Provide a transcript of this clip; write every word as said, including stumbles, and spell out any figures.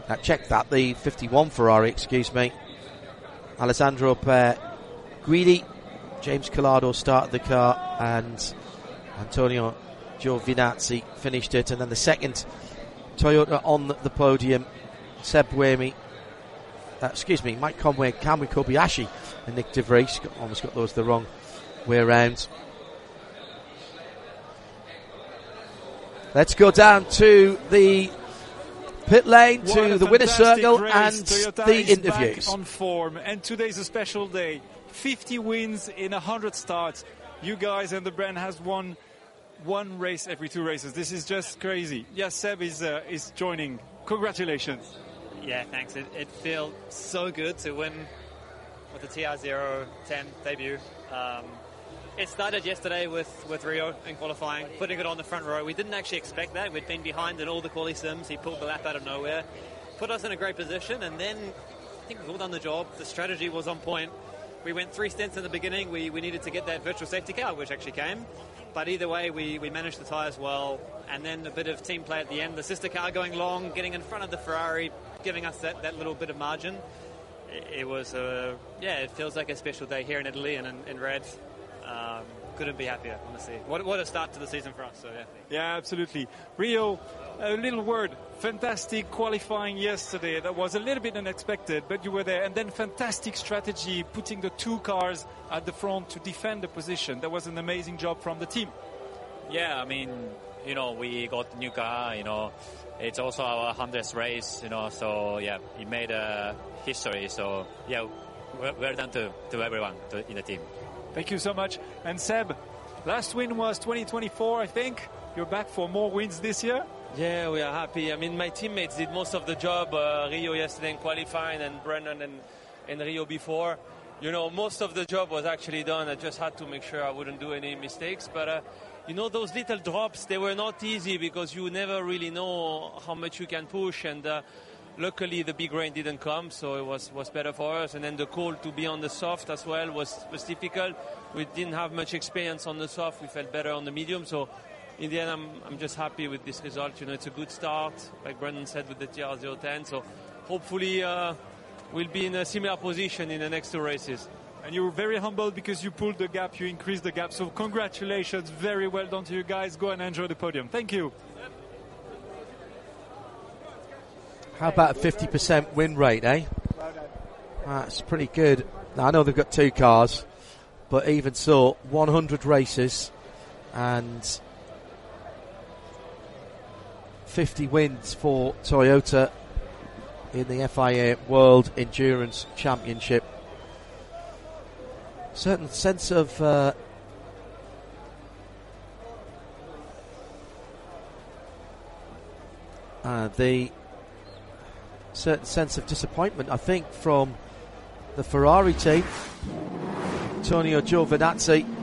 uh, check that, the fifty-one Ferrari, excuse me. Alessandro Per Guidi, James Collado started the car, and Antonio Giovinazzi finished it. And then the second Toyota on the podium, Seb Buemi, uh, excuse me, Mike Conway, Kamui Kobayashi, and Nick De Vries. Got, almost got those the wrong way around. Let's go down to the pit lane, what to the winner's circle race. and Toyota the is interviews. Back on form, and today's a special day. fifty wins in one hundred starts. You guys and the brand has won one race every two races. This is just crazy. Yes, Seb is uh, is joining. Congratulations. Yeah, thanks. It, it feels so good to win with the T R zero ten debut. Um, it started yesterday with, with Rio in qualifying, putting it on the front row. We didn't actually expect that. We'd been behind in all the quali sims. He pulled the lap out of nowhere, put us in a great position, and then I think we've all done the job. The strategy was on point. We went three stints in the beginning. We, we needed to get that virtual safety car, which actually came. But either way, we, we managed the tyres well. And then a bit of team play at the end. The sister car going long, getting in front of the Ferrari, giving us that, that little bit of margin. It, it was, a, yeah, it feels like a special day here in Italy and in, in red. Um, couldn't be happier, honestly. What, what a start to the season for us. So yeah, yeah, absolutely. Rio, a little word. Fantastic qualifying yesterday. That was a little bit unexpected, but you were there. And then fantastic strategy, putting the two cars at the front to defend the position. That was an amazing job from the team. Yeah, I mean, you know, we got a new car, you know. It's also our hundredth race, you know, so yeah, it made a history. So yeah, well, well done to, to everyone to, in the team. Thank you so much. And Seb, last win was twenty twenty-four, I think. You're back for more wins this year? Yeah, we are happy. I mean, my teammates did most of the job. Uh, Rio yesterday in qualifying, and Brennan and, and Rio before. You know, most of the job was actually done. I just had to make sure I wouldn't do any mistakes. But, uh, you know, those little drops, they were not easy because you never really know how much you can push. And uh, luckily, the big rain didn't come, so it was, was better for us. And then the call to be on the soft as well was, was difficult. We didn't have much experience on the soft. We felt better on the medium. So in the end, I'm, I'm just happy with this result. You know, it's a good start, like Brendan said, with the T R zero ten. So hopefully uh, we'll be in a similar position in the next two races. And you were very humble because you pulled the gap, you increased the gap. So congratulations, very well done to you guys. Go and enjoy the podium. Thank you. How about a fifty percent win rate, eh? That's pretty good. Now, I know they've got two cars, but even so, one hundred races and fifty wins for Toyota in the F I A World Endurance Championship. Certain sense of uh, uh, the certain sense of disappointment, I think, from the Ferrari team. Antonio Giovinazzi